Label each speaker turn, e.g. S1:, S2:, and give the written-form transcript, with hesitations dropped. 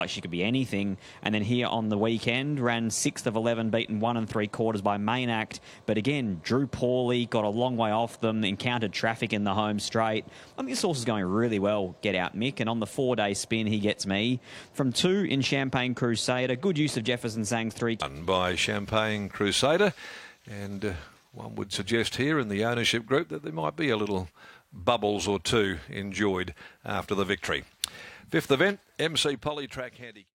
S1: She could be anything. And then here on the weekend, ran 6th of 11, beaten 1 3/4 by Main Act. But again, drew poorly, got a long way off them, encountered traffic in the home straight. I think this horse is going really well, Get Out Mick. And on the 4-day spin, he gets me. From 2 in Champagne Crusader, good use of Jefferson Sang 3.
S2: By Champagne Crusader. And one would suggest here in the ownership group that there might be a little bubbles or two enjoyed after the victory. 5th event, MC Polytrack Handicap.